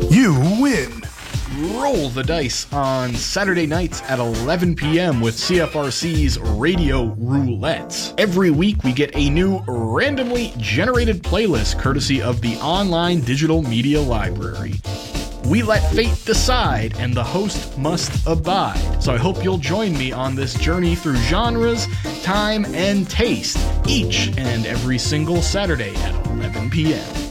You win. Roll the dice on Saturday nights at 11 p.m. with CFRC's Radio Roulette. Every week we get a new randomly generated playlist courtesy of the online digital media library. We let fate decide, and the host must abide. So I hope you'll join me on this journey through genres, time, and taste, each and every single Saturday at 11 p.m.